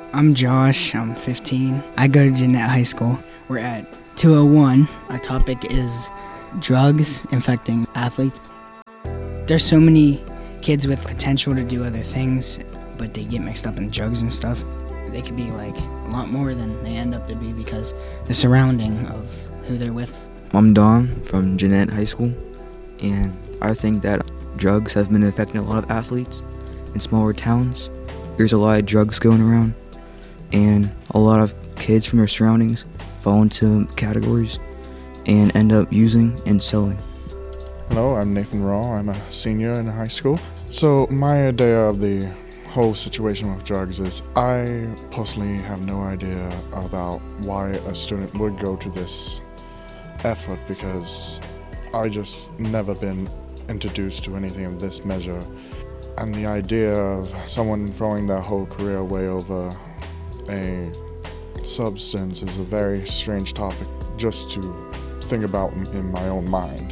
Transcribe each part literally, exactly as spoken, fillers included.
I'm Josh. I'm fifteen. I go to Jeanette High School. We're at two oh one. Our topic is drugs infecting athletes. There's so many kids with potential to do other things, but they get mixed up in drugs and stuff. They could be like a lot more than they end up to be because the surrounding of who they're with. I'm Don from Jeanette High School, and I think that drugs have been affecting a lot of athletes in smaller towns. There's a lot of drugs going around, and a lot of kids from their surroundings fall into categories and end up using and selling. Hello, I'm Nathan Raw. I'm a senior in high school. So my idea of the whole situation with drugs is I personally have no idea about why a student would go to this effort, because I just never been introduced to anything of this measure. And the idea of someone throwing their whole career away over a substance is a very strange topic just to think about in my own mind.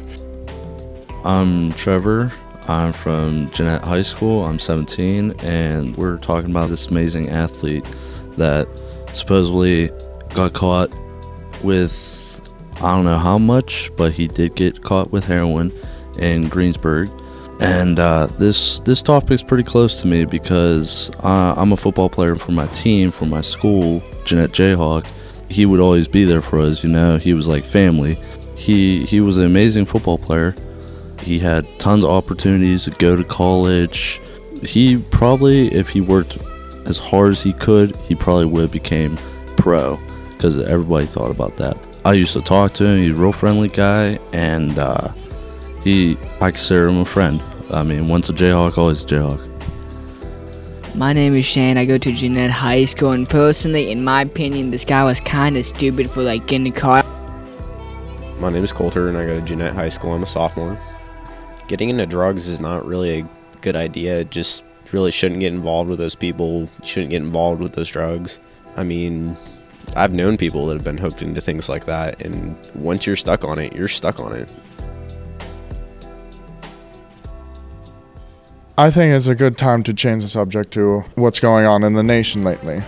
I'm Trevor. I'm from Jeanette High School. I'm seventeen, and we're talking about this amazing athlete that supposedly got caught with, I don't know how much, but he did get caught with heroin in Greensburg. And uh, this this topic is pretty close to me because uh, I'm a football player for my team, for my school, Jeanette Jayhawk. He would always be there for us, you know. He was like family. He he was an amazing football player. He had tons of opportunities to go to college. He probably, if he worked as hard as he could, he probably would have became pro, because everybody thought about that. I used to talk to him. He's a real friendly guy, and uh, he, I consider him a friend. I mean, once a Jayhawk, always a Jayhawk. My name is Shane. I go to Jeanette High School, and personally, in my opinion, this guy was kind of stupid for like getting caught. My name is Coulter, and I go to Jeanette High School. I'm a sophomore. Getting into drugs is not really a good idea. Just really shouldn't get involved with those people. Shouldn't get involved with those drugs. I mean, I've known people that have been hooked into things like that, and once you're stuck on it, you're stuck on it. I think it's a good time to change the subject to what's going on in the nation lately.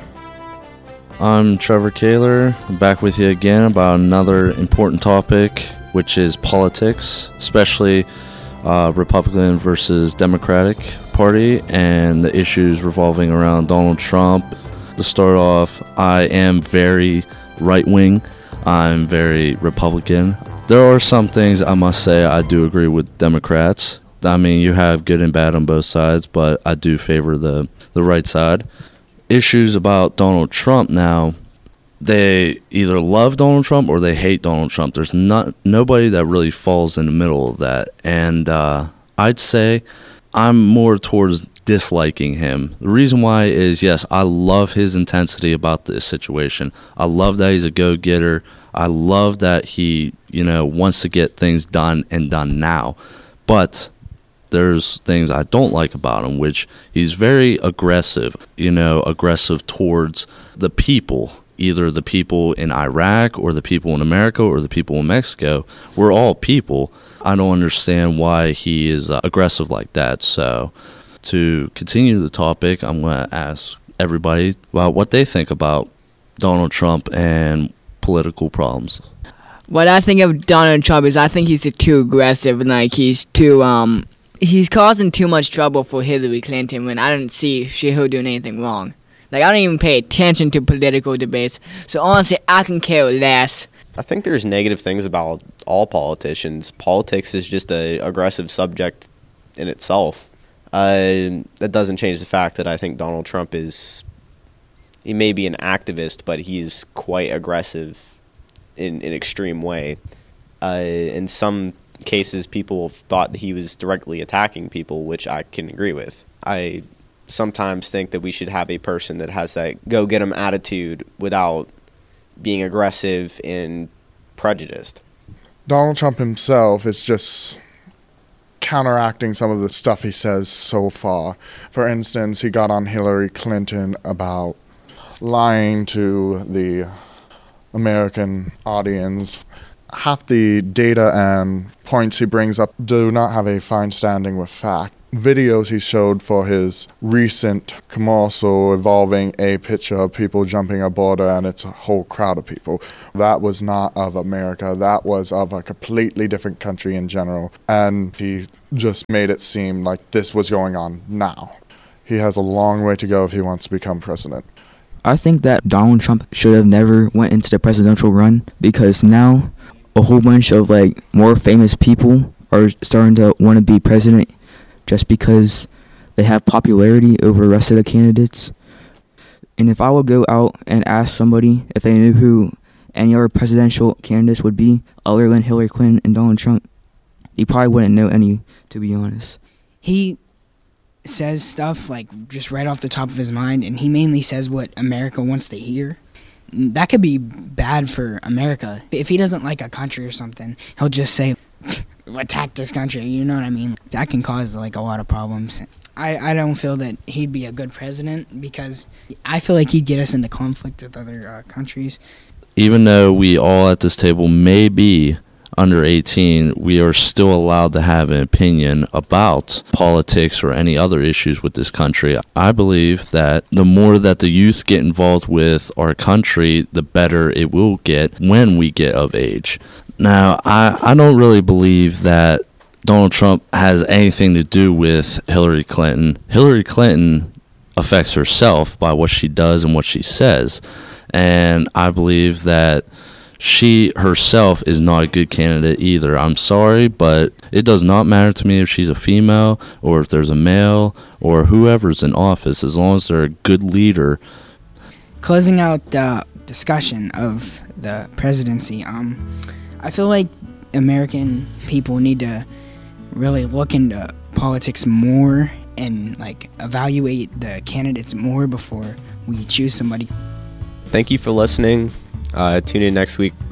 I'm Trevor Kaler, back with you again about another important topic, which is politics, especially uh, Republican versus Democratic Party and the issues revolving around Donald Trump. To start off, I am very right-wing. I'm very Republican. There are some things I must say I do agree with Democrats. I mean, you have good and bad on both sides, but I do favor the, the right side. Issues about Donald Trump now, they either love Donald Trump or they hate Donald Trump. There's not nobody that really falls in the middle of that. And uh, I'd say I'm more towards disliking him. The reason why is, yes, I love his intensity about this situation. I love that he's a go-getter. I love that he, you know, wants to get things done and done now. But there's things I don't like about him, which he's very aggressive, you know, aggressive towards the people, either the people in Iraq or the people in America or the people in Mexico. We're all people. I don't understand why he is uh, aggressive like that. So to continue the topic, I'm going to ask everybody about what they think about Donald Trump and political problems. What I think of Donald Trump is I think he's too aggressive, and like he's too um he's causing too much trouble for Hillary Clinton when I didn't see she her doing anything wrong. Like, I don't even pay attention to political debates, so honestly, I can care less. I think there's negative things about all politicians. Politics is just an aggressive subject in itself. Uh, that doesn't change the fact that I think Donald Trump is, he may be an activist, but he's quite aggressive in an extreme way. Uh, in some cases, people have thought that he was directly attacking people, which I can agree with. I sometimes think that we should have a person that has that go-get-'em attitude without being aggressive and prejudiced. Donald Trump himself is just counteracting some of the stuff he says so far. For instance, he got on Hillary Clinton about lying to the American audience. Half the data and points he brings up do not have a fine standing with fact. videos he showed for his recent commercial involving a picture of people jumping a border and it's a whole crowd of people. That was not of America. That was of a completely different country in general. And he just made it seem like this was going on now. He has a long way to go if he wants to become president. I think that Donald Trump should have never went into the presidential run, because now a whole bunch of like more famous people are starting to want to be president just because they have popularity over the rest of the candidates. And if I would go out and ask somebody if they knew who any other presidential candidates would be other than Hillary Clinton and Donald Trump, he probably wouldn't know any, to be honest. He says stuff like just right off the top of his mind, and he mainly says what America wants to hear. That could be bad for America. If he doesn't like a country or something, he'll just say, attack this country, you know what I mean? That can cause like a lot of problems. I, I don't feel that he'd be a good president, because I feel like he'd get us into conflict with other uh, countries. Even though we all at this table may be under eighteen, we are still allowed to have an opinion about politics or any other issues with this country. I believe that the more that the youth get involved with our country, the better it will get when we get of age. Now, I, I don't really believe that Donald Trump has anything to do with Hillary Clinton. Hillary Clinton affects herself by what she does and what she says. And I believe that she herself is not a good candidate either. I'm sorry, but it does not matter to me if she's a female or if there's a male or whoever's in office, as long as they're a good leader. Closing out the discussion of the presidency, um, I feel like American people need to really look into politics more and like evaluate the candidates more before we choose somebody. Thank you for listening. Uh, tune in next week